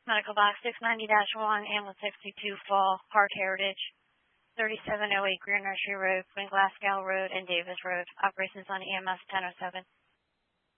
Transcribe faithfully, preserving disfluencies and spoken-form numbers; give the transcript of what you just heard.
Medical Box six ninety dash one, Ambulance sixty-two Fall, Park Heritage, thirty-seven oh eight Greer Nursery Road, Twin Glasgow Road, and Davis Road. Operations on E M S ten oh seven.